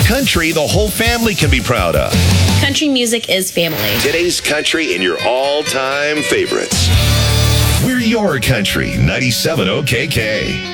Country the whole family can be proud of. Country music is family. Today's country and your all-time favorites. We're your country, 97 OKK.